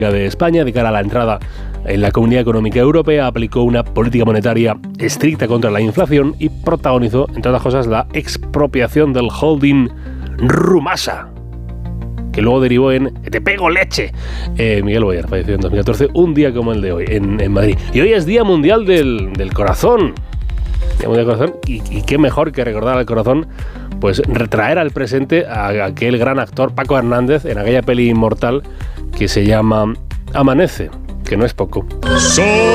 de España de cara a la entrada en la Comunidad Económica Europea, aplicó una política monetaria estricta contra la inflación y protagonizó, entre otras cosas, la expropiación del holding Rumasa, que luego derivó en ¡te pego leche! Miguel Boyer falleció en 2014, un día como el de hoy, en Madrid. Y hoy es Día Mundial del Corazón. Día Mundial del Corazón, y qué mejor que recordar al corazón, pues retraer al presente a aquel gran actor Paco Hernández en aquella peli inmortal que se llama Amanece, que no es poco.